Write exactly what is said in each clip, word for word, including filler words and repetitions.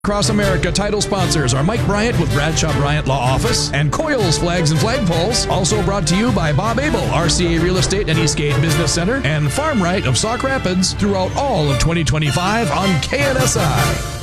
Across America, title sponsors are Mike Bryant with Bradshaw Bryant Law Office and Coils Flags and Flagpoles. Also brought to you by Bob Abel, R C A Real Estate and Eastgate Business Center, and Farm Right of Sauk Rapids throughout all of twenty twenty-five on K N S I.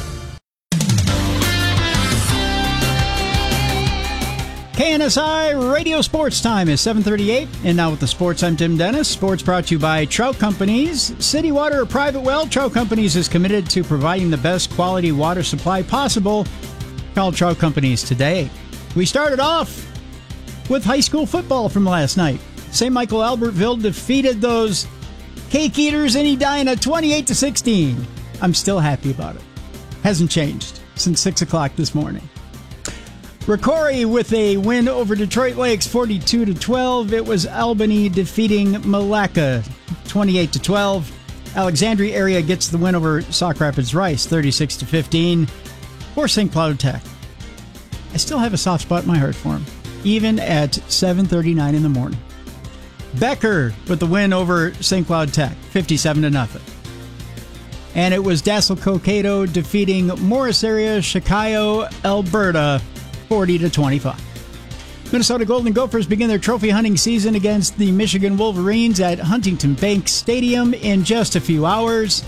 K N S I Radio Sports Time is seven thirty-eight, and now with the sports, I'm Tim Dennis. Sports brought to you by Trout Companies. City Water, a private well. Trout Companies is committed to providing the best quality water supply possible. Call Trout Companies today. We started off with high school football from last night. Saint Michael Albertville defeated those Cake Eaters in Edina twenty-eight to sixteen. I'm still happy about it. Hasn't changed since six o'clock this morning. Rocori with a win over Detroit Lakes forty-two to twelve. It was Albany defeating Malacca twenty-eight to twelve. Alexandria area gets the win over Sauk Rapids Rice thirty-six to fifteen. For Saint Cloud Tech, I still have a soft spot in my heart for them, even at seven thirty-nine in the morning. Becker with the win over Saint Cloud Tech fifty-seven to nothing. And it was Dassel Cokato defeating Morris area Chicago, Alberta forty to twenty-five. Minnesota Golden Gophers begin their trophy hunting season against the Michigan Wolverines at Huntington Bank Stadium in just a few hours.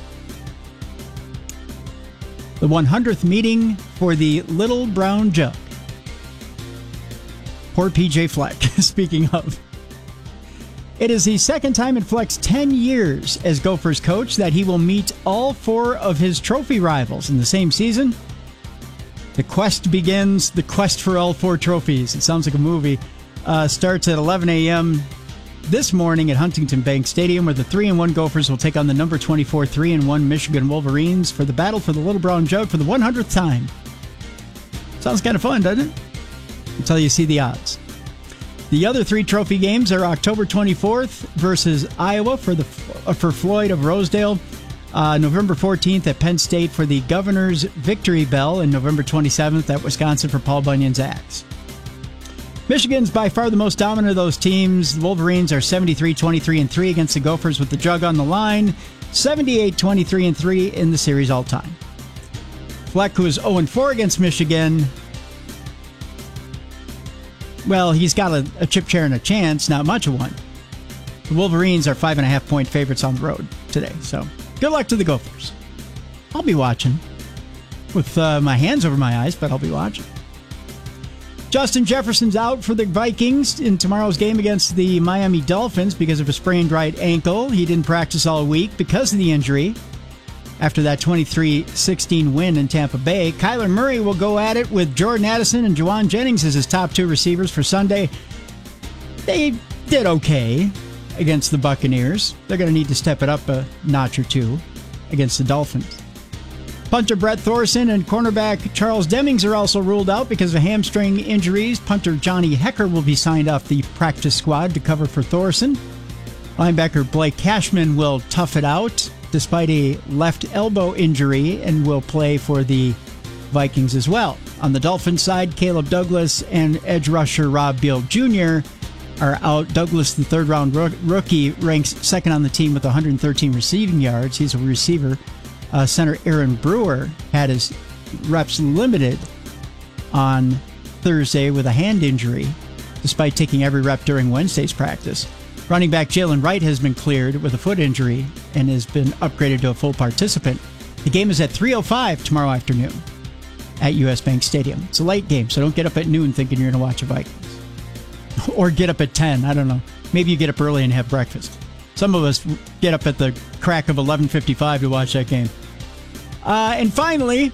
The one hundredth meeting for the Little Brown Jug. Poor P J Fleck, speaking of. It is the second time in Fleck's ten years as Gophers coach that he will meet all four of his trophy rivals in the same season. The quest begins, the quest for all four trophies. It sounds like a movie. Uh, starts at eleven a.m. this morning at Huntington Bank Stadium, where the three and one Gophers will take on the number twenty-four three and one Michigan Wolverines for the battle for the Little Brown Jug for the one hundredth time. Sounds kind of fun, doesn't it? Until you see the odds. The other three trophy games are October twenty-fourth versus Iowa for the for Floyd of Rosedale. Uh, November fourteenth at Penn State for the Governor's Victory Bell, and November twenty-seventh at Wisconsin for Paul Bunyan's Axe. Michigan's by far the most dominant of those teams. The Wolverines are seventy-three twenty-three and three against the Gophers with the Jug on the line, seventy-eight twenty-three and three in the series all time. Fleck, who is oh and four against Michigan, well, he's got a, a chip chair and a chance, not much of one. The Wolverines are five and a half point favorites on the road today, so good luck to the Gophers. I'll be watching with uh, my hands over my eyes, but I'll be watching. Justin Jefferson's out for the Vikings in tomorrow's game against the Miami Dolphins because of a sprained right ankle. He didn't practice all week because of the injury. After that twenty-three sixteen win in Tampa Bay, Kyler Murray will go at it with Jordan Addison and Juwan Jennings as his top two receivers for Sunday. They did okay against the Buccaneers. They're going to need to step it up a notch or two against the Dolphins. Punter Brett Thorson and cornerback Charles Demings are also ruled out because of hamstring injuries. Punter Johnny Hecker will be signed off the practice squad to cover for Thorson. Linebacker Blake Cashman will tough it out despite a left elbow injury and will play for the Vikings as well. On the Dolphins side, Caleb Douglas and edge rusher Rob Beal Junior are out. Douglas, the third-round rookie, ranks second on the team with one hundred thirteen receiving yards. He's a receiver. Uh, center Aaron Brewer had his reps limited on Thursday with a hand injury, despite taking every rep during Wednesday's practice. Running back Jalen Wright has been cleared with a foot injury and has been upgraded to a full participant. The game is at three oh five tomorrow afternoon at U S Bank Stadium. It's a late game, so don't get up at noon thinking you're going to watch a Vikings. Or get up at ten, I don't know. Maybe you get up early and have breakfast. Some of us get up at the crack of eleven fifty-five to watch that game. Uh, and finally,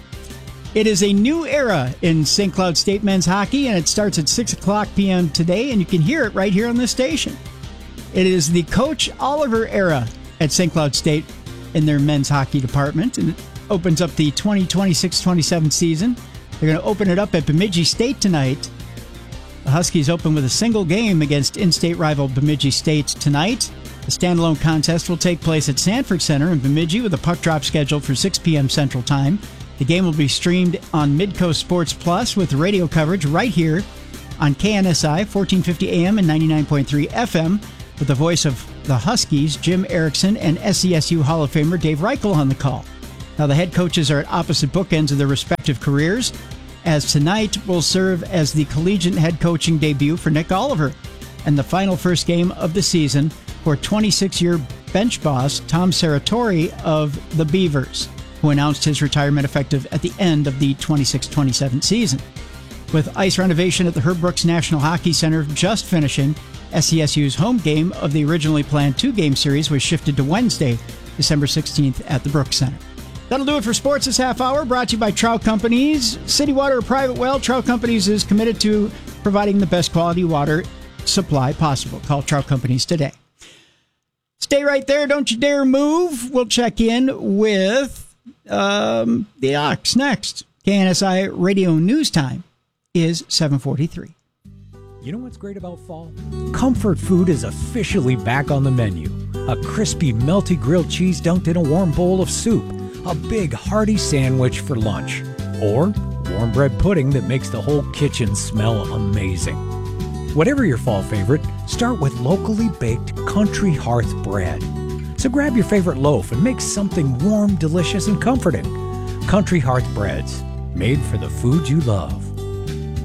it is a new era in Saint Cloud State men's hockey, and it starts at six o'clock p.m. today, and you can hear it right here on this station. It is the Coach Oliver era at Saint Cloud State in their men's hockey department, and it opens up the twenty twenty-six twenty-seven season. They're going to open it up at Bemidji State tonight. The Huskies open with a single game against in-state rival Bemidji State tonight. The standalone contest will take place at Sanford Center in Bemidji with a puck drop scheduled for six p.m. Central Time. The game will be streamed on Midcoast Sports Plus with radio coverage right here on K N S I, fourteen fifty A M and ninety-nine point three F M, with the voice of the Huskies, Jim Erickson, and S C S U Hall of Famer Dave Reichel on the call. Now, the head coaches are at opposite bookends of their respective careers, as tonight will serve as the collegiate head coaching debut for Nick Oliver and the final first game of the season for twenty-six-year bench boss Tom Serratori of the Beavers, who announced his retirement effective at the end of the twenty-six twenty-seven season. With ice renovation at the Herb Brooks National Hockey Center just finishing, S C S U's home game of the originally planned two-game series was shifted to Wednesday, December sixteenth at the Brooks Center. That'll do it for sports this half hour, brought to you by Trout Companies. City Water or private well, Trout Companies is committed to providing the best quality water supply possible. Call Trout Companies today. Stay right there. Don't you dare move. We'll check in with um, the Ox next. K N S I Radio News Time is seven forty-three. You know what's great about fall? Comfort food is officially back on the menu. A crispy, melty grilled cheese dunked in a warm bowl of soup. A big, hearty sandwich for lunch. Or warm bread pudding that makes the whole kitchen smell amazing. Whatever your fall favorite, start with locally baked Country Hearth bread. So grab your favorite loaf and make something warm, delicious, and comforting. Country Hearth breads, made for the food you love.